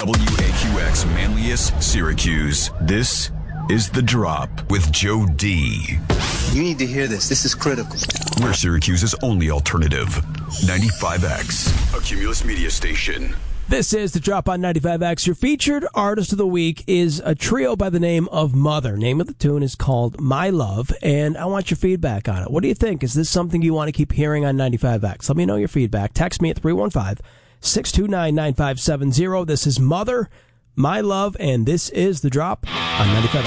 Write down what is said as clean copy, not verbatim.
WAQX Manlius, Syracuse. This is The Drop with Joe D. You need to hear this. This is critical. We're Syracuse's only alternative. 95X, a Cumulus media station. This is The Drop on 95X. Your featured artist of the week is a trio by the name of Mother. Name of the tune is called My Love, and I want your feedback on it. What do you think? Is this something you want to keep hearing on 95X? Let me know your feedback. Text me at 315-629-9570. This is Mother, My Love, and this is The Drop on 95X.